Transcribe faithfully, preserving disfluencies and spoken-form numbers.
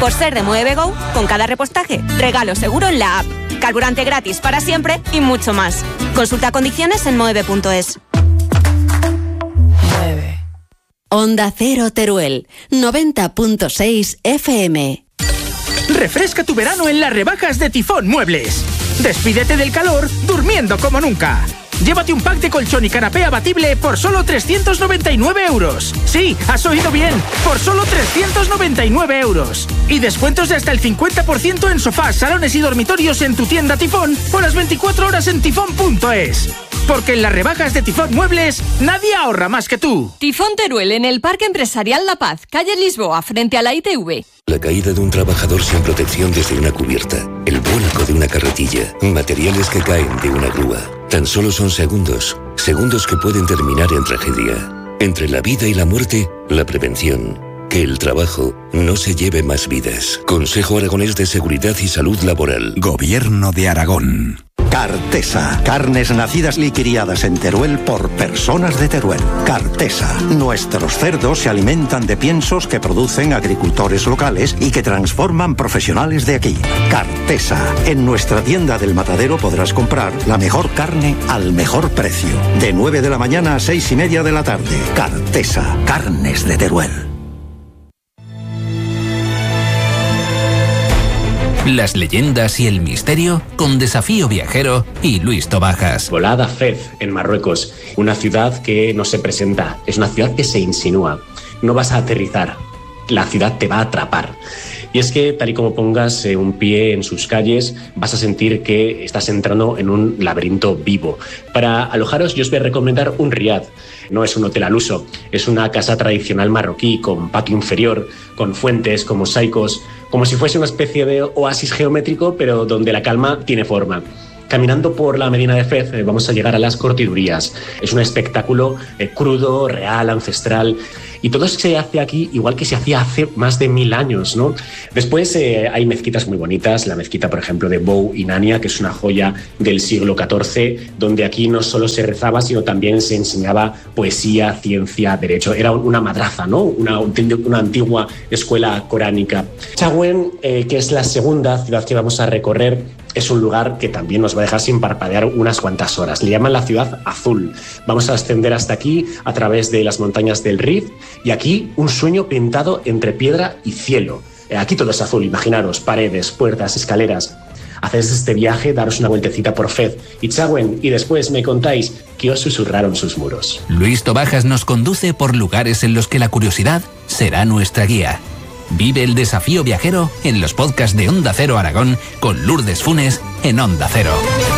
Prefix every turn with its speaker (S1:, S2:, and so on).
S1: Por ser de Mueve Go, con cada repostaje, regalo seguro en la app, carburante gratis para siempre y mucho más. Consulta condiciones en moeve punto es.
S2: Onda Cero Teruel, noventa punto seis F M.
S3: Refresca tu verano en las rebajas de Tifón Muebles. Despídete del calor durmiendo como nunca. Llévate un pack de colchón y canapé abatible por solo trescientos noventa y nueve euros. Sí, has oído bien, por solo trescientos noventa y nueve euros. Y descuentos de hasta el cincuenta por ciento en sofás, salones y dormitorios en tu tienda Tifón o las veinticuatro horas en tifón punto es. Porque en las rebajas de Tifón Muebles, nadie ahorra más que tú.
S4: Tifón Teruel, en el Parque Empresarial La Paz, calle Lisboa, frente a la I T V.
S5: La caída de un trabajador sin protección desde una cubierta, el vuelco de una carretilla, materiales que caen de una grúa. Tan solo son segundos, segundos que pueden terminar en tragedia. Entre la vida y la muerte, la prevención. Que el trabajo no se lleve más vidas. Consejo Aragonés de Seguridad y Salud Laboral.
S6: Gobierno de Aragón.
S7: Cartesa, carnes nacidas y criadas en Teruel por personas de Teruel. Cartesa, nuestros cerdos se alimentan de piensos que producen agricultores locales y que transforman profesionales de aquí. Cartesa, en nuestra tienda del Matadero podrás comprar la mejor carne al mejor precio. De nueve de la mañana a seis y media de la tarde. Cartesa, carnes de Teruel.
S8: Las leyendas y el misterio con Desafío Viajero y Luis Tobajas.
S9: Volad a Fez, en Marruecos, una ciudad que no se presenta, es una ciudad que se insinúa. No vas a aterrizar, la ciudad te va a atrapar. Y es que, tal y como pongas eh, un pie en sus calles, vas a sentir que estás entrando en un laberinto vivo. Para alojaros, yo os voy a recomendar un riad. No es un hotel al uso, es una casa tradicional marroquí con patio inferior, con fuentes, con mosaicos, como si fuese una especie de oasis geométrico, pero donde la calma tiene forma. Caminando por la Medina de Fez eh, vamos a llegar a las Cortidurías. Es un espectáculo eh, crudo, real, ancestral. Y todo se hace aquí igual que se hacía hace más de mil años, ¿no? Después eh, hay mezquitas muy bonitas. La mezquita, por ejemplo, de Bou Inania, que es una joya del siglo catorce, donde aquí no solo se rezaba, sino también se enseñaba poesía, ciencia, derecho. Era una madraza, ¿no? Una, una antigua escuela coránica. Chagüen, eh, que es la segunda ciudad que vamos a recorrer, es un lugar que también nos va a dejar sin parpadear unas cuantas horas. Le llaman la ciudad azul. Vamos a ascender hasta aquí a través de las montañas del Rif y aquí un sueño pintado entre piedra y cielo. Aquí todo es azul, imaginaros, paredes, puertas, escaleras. Hacéis este viaje, daros una vueltecita por Fez y Chagüen y después me contáis qué os susurraron sus muros.
S8: Luis Tobajas nos conduce por lugares en los que la curiosidad será nuestra guía. Vive el Desafío Viajero en los podcasts de Onda Cero Aragón con Lourdes Funes en Onda Cero.